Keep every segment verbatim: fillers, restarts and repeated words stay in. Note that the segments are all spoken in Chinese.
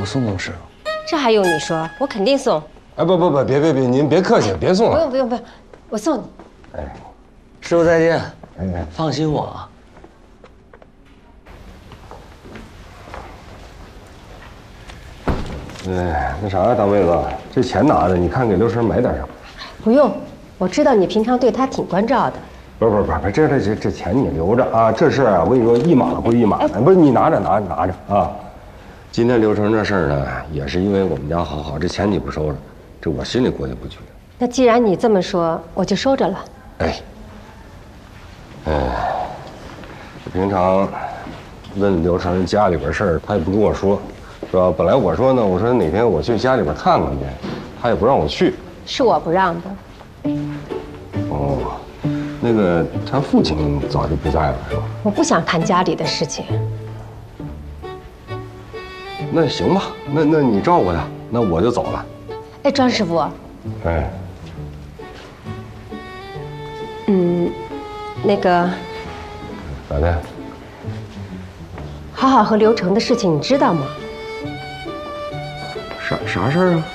送送师傅。 这还用你说？我肯定送。 哎，不不不，别别别，您别客气，别送了。 不用不用不用，我送你。 哎，师傅再见。哎，放心我啊。 哎，那啥呀，大妹子，这钱拿着，你看给刘成买点啥？ 不用，我知道你平常对他挺关照的。 不是不是不是，这这这这钱你留着啊，这事儿啊，我跟你说一码归一码，哎，不是你拿着拿着拿着啊。今天刘成这事儿呢，也是因为我们家好好，这钱你不收着，这我心里过意不去。 那既然你这么说，我就收着了。 哎，哎，平常问刘成家里边事儿，他也不跟我说，是吧？本来我说呢，我说哪天我去家里边看看去，他也不让我去。 是我不让的。 哦，那个他父亲早就不在了，是吧？ 我不想谈家里的事情。 那行吧，那那你照顾他，那我就走了。 哎，庄师傅。 哎。 嗯，那个。 咋的？ 好好和刘成的事情你知道吗？ 啥啥事儿啊？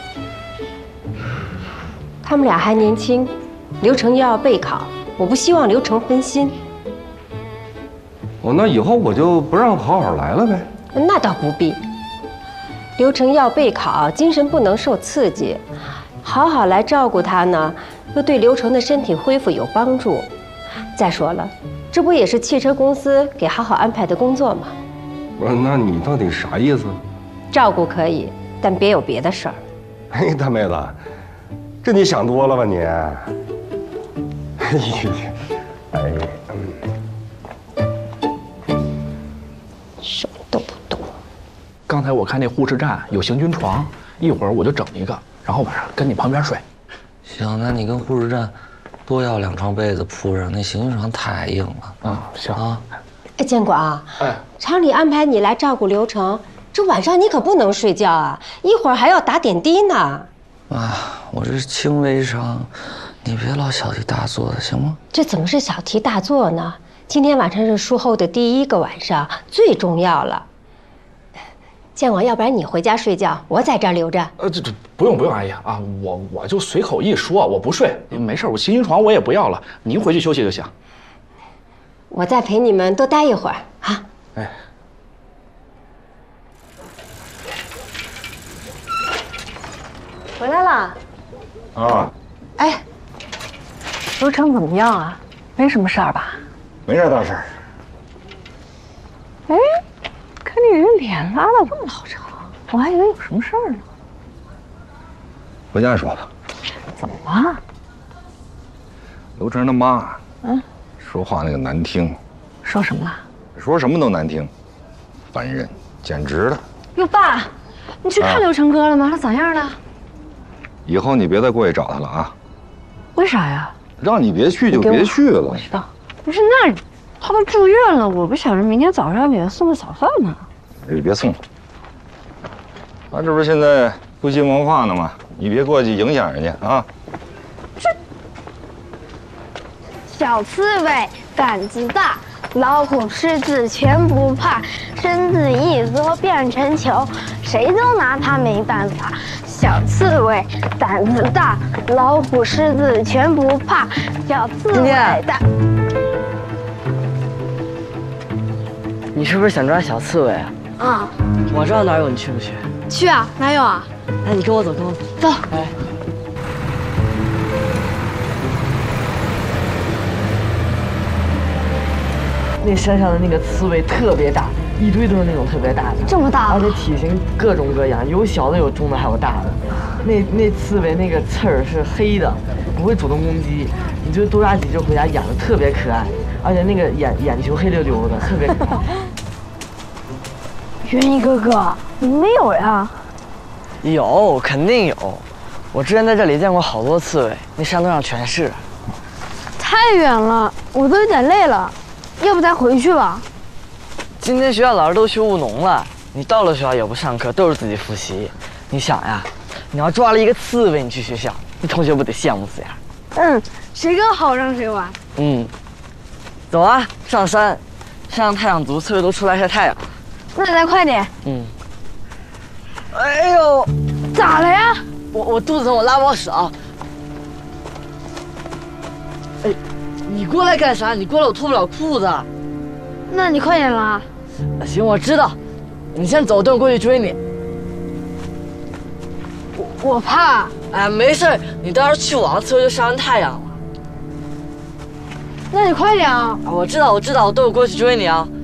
他们俩还年轻，刘成又要备考，我不希望刘成分心。 哦，那以后我就不让好好来了呗？ 那倒不必。刘成要备考，精神不能受刺激，好好来照顾他呢，又对刘成的身体恢复有帮助。再说了，这不也是汽车公司给好好安排的工作吗？ 不是，那你到底啥意思？ 照顾可以，但别有别的事儿。 哎，大妹子，这你想多了吧你？哎呀，哎， 嗯，什么都不懂。 刚才我看那护士站有行军床，一会儿我就整一个，然后晚上跟你旁边睡。 行，那你跟护士站多要两床被子铺上，那行军床太硬了。 嗯，行啊。 哎，监管， 哎， 厂里安排你来照顾刘成，这晚上你可不能睡觉啊，一会儿还要打点滴呢。 啊，我这是轻微伤，你别老小题大做的，行吗？ 这怎么是小题大做呢？今天晚上是术后的第一个晚上，最重要了。监管，要不然你回家睡觉，我在这儿留着。 呃，这这不用不用，阿姨啊，我我就随口一说，我不睡，没事，我行军床我也不要了，您回去休息就行。 我再陪你们多待一会儿啊。 哎。 回来了。 啊。 哎，刘成怎么样啊？没什么事儿吧？ 没啥大事儿。 哎，看你这脸拉的这么老长，我还以为有什么事儿呢。 回家说吧。 怎么了？ 刘成他妈， 嗯， 说话那个难听。 说什么了？ 说什么都难听，烦人，简直了。 哟，爸，你去看刘成哥了吗？他咋样了？ 以后你别再过去找他了啊！ 为啥呀？ 让你别去就别去了。 我知道。不是，那他都住院了，我不想着明天早上给他送个早饭呢。 你别送了，他这不是现在不兴文化呢吗？你别过去影响人家啊！ 这小刺猬胆子大，老虎狮子全不怕，身子一缩变成球，谁都拿他没办法。小刺猬胆子大，老虎狮子全不怕。小刺猬胆。 你是不是想抓小刺猬啊？ 啊， 我知道哪有，你去不去？ 去啊，哪有啊？ 哎，你跟我走，跟我走。 走。 哎。那山上的那个刺猬特别大，一堆都是那种特别大的， 这么大， 而且体型各种各样，有小的，有中的，还有大的。那那刺猬那个刺儿是黑的，不会主动攻击，你就多抓几只回家养的，特别可爱，而且那个眼眼球黑溜溜的，特别可爱。 元一哥哥，你没有呀？ 有，肯定有。我之前在这里见过好多刺猬，那山头上全是。 太远了，我都有点累了。要不咱回去吧？ 今天学校老师都去务农了，你到了学校也不上课，都是自己复习。你想呀，你要抓了一个刺猬，你去学校，你同学不得羡慕死呀？ 嗯，谁更好让谁玩。 嗯，走啊，上山，山上太阳足，刺猬都出来晒太阳。 那咱快点。 嗯。 哎呦， 咋了呀？ 我我肚子疼，我拉不好屎啊。哎，你过来干啥？你过来我脱不了裤子。 那你快点拉。 行，我知道。你先走，等我过去追你。 我我怕。 哎，没事，你到时候去网厕就晒完太阳了。 那你快点啊！ 啊，我知道，我知道，我等我过去追你啊。